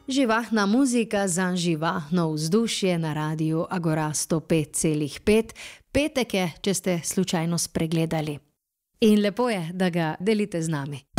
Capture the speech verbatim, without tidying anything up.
Živahna muzika za živahno vzdušje na radiju Agora sto pet celih pet. Petek je, če ste slučajno spregledali. In lepo je, da ga delite z nami.